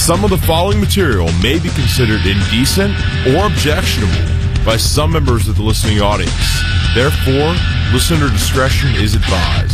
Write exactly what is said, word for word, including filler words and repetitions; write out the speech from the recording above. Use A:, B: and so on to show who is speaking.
A: Some of the following material may be considered indecent or objectionable by some members of the listening audience. Therefore, listener discretion is advised.